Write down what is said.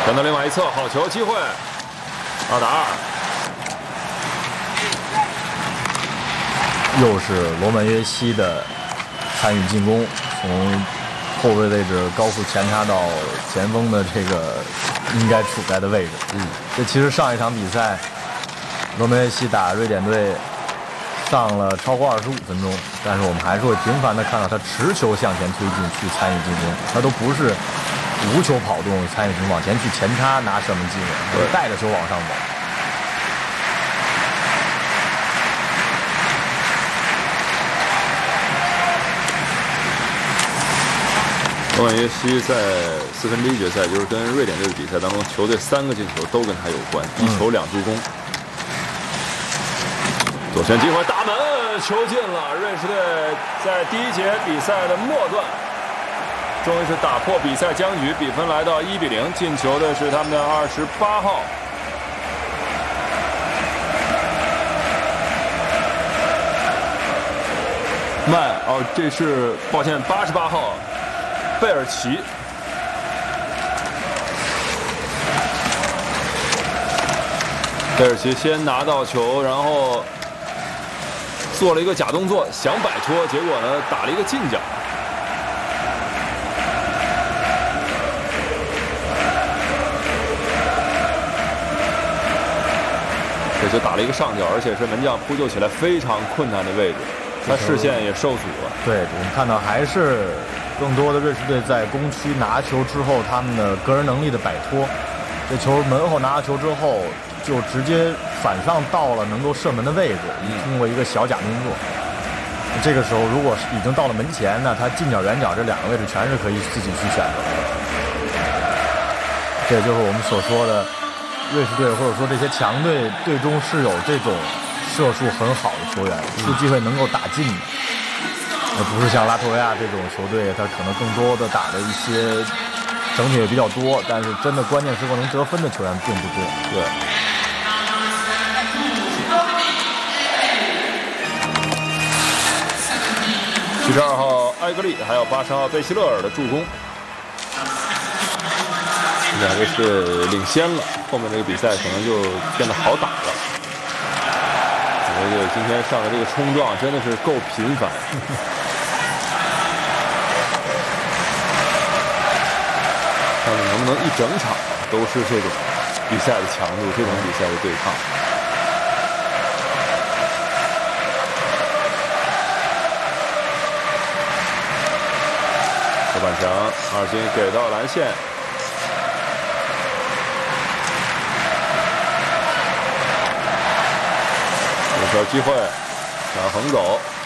传到另外一侧，好球机会，2打2。 又是罗曼约西的参与进攻，从后卫位置高速前插到前锋的这个应该处在的位置。这其实上一场比赛，罗曼约西打瑞典队上了超过25分钟，但是我们还是会频繁的看到他持球向前推进去参与进攻，他都不是无球跑动参与进攻，往前去前插拿射门机会，他是带着球往上走。 罗曼约西在1/4决赛，就是跟瑞典队的比赛当中，球队3个进球都跟他有关，1球2助攻。左旋机会，大门，球进了！瑞士队在第1节比赛的末段，终于是打破比赛僵局，比分来到1比0。进球的是他们的28号。这是抱歉，88号。贝尔奇，贝尔奇先拿到球，然后做了一个假动作，想摆脱，结果呢打了一个近角。这就打了一个上角，而且是门将扑救起来非常困难的位置，他视线也受阻了。 对，我们看到还是。更多的瑞士队在攻区拿球之后，他们的个人能力的摆脱，这球门后拿到球之后，就直接反上到了能够射门的位置，通过一个小假动作。这个时候，如果已经到了门前呢，他近角、远角这2个位置全是可以自己去选择的。这就是我们所说的瑞士队或者说这些强队队中是有这种射术很好的球员，出机会能够打进的。不是像拉脱维亚这种球队，他可能更多的打的一些整体也比较多，但是真的关键时刻能得分的球员并不多。 对。72号埃格利，还有80号贝希勒尔的助攻，2个是领先了，后面这个比赛可能就变得好打了。我觉得今天上的这个冲撞真的是够频繁。看看能不能一整场都是这种比赛的强度，这种比赛的对抗。后半程，2金给到蓝线，有条机会，想横走。